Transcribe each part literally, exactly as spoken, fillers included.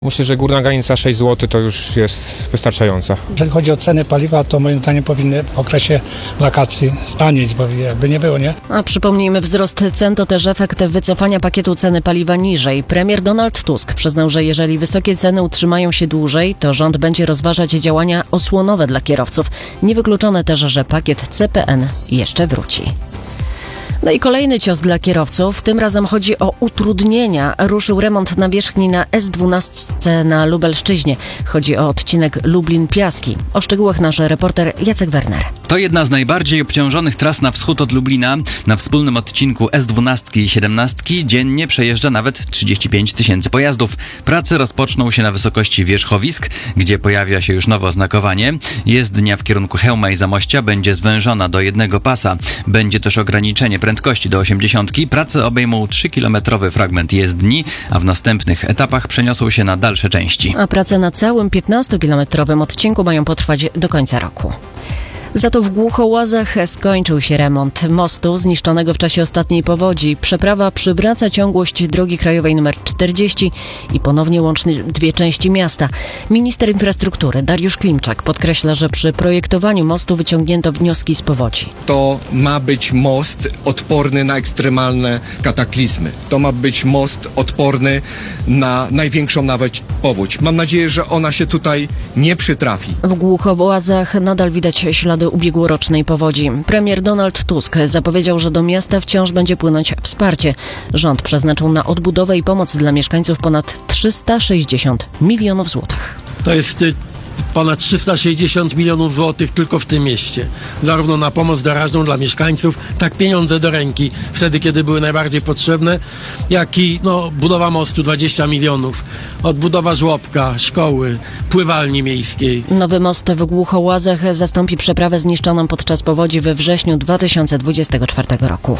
Myślę, że górna granica sześć złotych to już jest wystarczająca. Jeżeli chodzi o ceny paliwa, to moim zdaniem powinny w okresie wakacji stanieć, bo jakby nie było, nie? A przypomnijmy, wzrost cen to też efekt wycofania pakietu ceny paliwa niżej. Premier Donald Tusk przyznał, że jeżeli wysokie ceny utrzymają się dłużej, to rząd będzie rozważać działania osłonowe dla kierowców. Niewykluczone też, że pakiet C P N jeszcze wróci. No i kolejny cios dla kierowców. Tym razem chodzi o utrudnienia. Ruszył remont nawierzchni na S dwanaście na Lubelszczyźnie. Chodzi o odcinek Lublin-Piaski. O szczegółach nasz reporter Jacek Werner. To jedna z najbardziej obciążonych tras na wschód od Lublina. Na wspólnym odcinku S dwanaście i siedemnaście dziennie przejeżdża nawet trzydzieści pięć tysięcy pojazdów. Prace rozpoczną się na wysokości wierzchowisk, gdzie pojawia się już nowe oznakowanie. Jezdnia w kierunku Chełma i Zamościa będzie zwężona do jednego pasa. Będzie też ograniczenie prędkości do osiemdziesiątki. Prace obejmą trzykilometrowy fragment jezdni, a w następnych etapach przeniosą się na dalsze części. A prace na całym piętnastokilometrowym odcinku mają potrwać do końca roku. Za to w Głuchołazach skończył się remont mostu zniszczonego w czasie ostatniej powodzi. Przeprawa przywraca ciągłość drogi krajowej nr czterdzieści i ponownie łączy dwie części miasta. Minister infrastruktury Dariusz Klimczak podkreśla, że przy projektowaniu mostu wyciągnięto wnioski z powodzi. To ma być most odporny na ekstremalne kataklizmy. To ma być most odporny na największą nawet powódź. Mam nadzieję, że ona się tutaj nie przytrafi. W Głuchołazach nadal widać ślady ubiegłorocznej powodzi. Premier Donald Tusk zapowiedział, że do miasta wciąż będzie płynąć wsparcie. Rząd przeznaczył na odbudowę i pomoc dla mieszkańców ponad trzysta sześćdziesiąt milionów złotych. To jest ponad trzysta sześćdziesiąt milionów złotych tylko w tym mieście. Zarówno na pomoc doraźną dla mieszkańców, tak pieniądze do ręki, wtedy kiedy były najbardziej potrzebne, jak i no, budowa mostu dwadzieścia milionów, odbudowa żłobka, szkoły, pływalni miejskiej. Nowy most w Głuchołazach zastąpi przeprawę zniszczoną podczas powodzi we wrześniu dwa tysiące dwudziestego czwartego roku.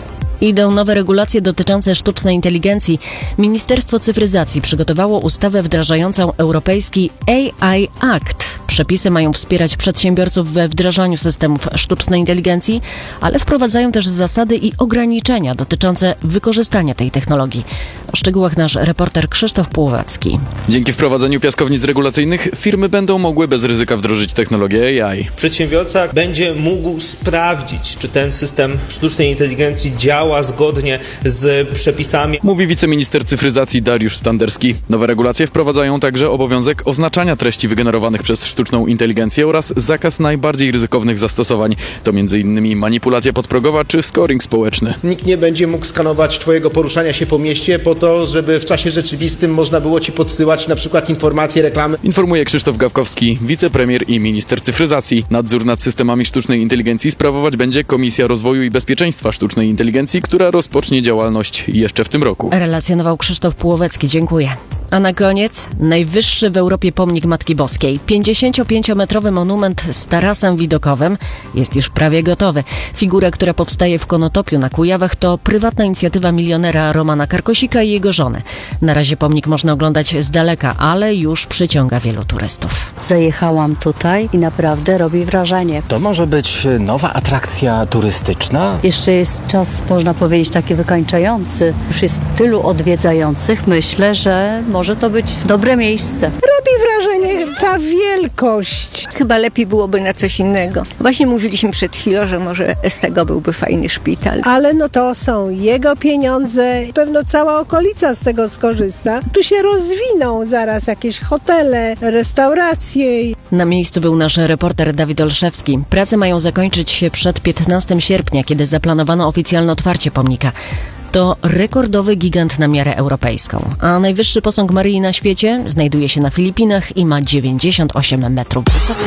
Idą nowe regulacje dotyczące sztucznej inteligencji. Ministerstwo Cyfryzacji przygotowało ustawę wdrażającą europejski A I Act. Przepisy mają wspierać przedsiębiorców we wdrażaniu systemów sztucznej inteligencji, ale wprowadzają też zasady i ograniczenia dotyczące wykorzystania tej technologii. O szczegółach nasz reporter Krzysztof Płowacki. Dzięki wprowadzeniu piaskownic regulacyjnych firmy będą mogły bez ryzyka wdrożyć technologię A I. Przedsiębiorca będzie mógł sprawdzić, czy ten system sztucznej inteligencji działa zgodnie z przepisami. Mówi wiceminister cyfryzacji Dariusz Standerski. Nowe regulacje wprowadzają także obowiązek oznaczania treści wygenerowanych przez sztuczną inteligencję oraz zakaz najbardziej ryzykownych zastosowań. To między innymi manipulacja podprogowa czy scoring społeczny. Nikt nie będzie mógł skanować twojego poruszania się po mieście po to, żeby w czasie rzeczywistym można było ci podsyłać na przykład informacje, reklamy. Informuje Krzysztof Gawkowski, wicepremier i minister cyfryzacji. Nadzór nad systemami sztucznej inteligencji sprawować będzie Komisja Rozwoju i Bezpieczeństwa Sztucznej Inteligencji, która rozpocznie działalność jeszcze w tym roku. Relacjonował Krzysztof Płowecki. Dziękuję. A na koniec najwyższy w Europie pomnik Matki Boskiej. pięćdziesięciopięciometrowy monument z tarasem widokowym jest już prawie gotowy. Figura, która powstaje w Konotopiu na Kujawach, to prywatna inicjatywa milionera Romana Karkosika i jego żony. Na razie pomnik można oglądać z daleka, ale już przyciąga wielu turystów. Zajechałam tutaj i naprawdę robi wrażenie. To może być nowa atrakcja turystyczna? Jeszcze jest czas, można powiedzieć, taki wykończający. Już jest tylu odwiedzających. Myślę, że może to być dobre miejsce. Robi wrażenie ta wielkość. Chyba lepiej byłoby na coś innego. Właśnie mówiliśmy przed chwilą, że może z tego byłby fajny szpital. Ale no to są jego pieniądze. Pewno cała okolica z tego skorzysta. Tu się rozwiną zaraz jakieś hotele, restauracje. Na miejscu był nasz reporter Dawid Olszewski. Prace mają zakończyć się przed piętnastego sierpnia, kiedy zaplanowano oficjalne otwarcie pomnika. To rekordowy gigant na miarę europejską. A najwyższy posąg Maryi na świecie znajduje się na Filipinach i ma dziewięćdziesiąt osiem metrów wysokości.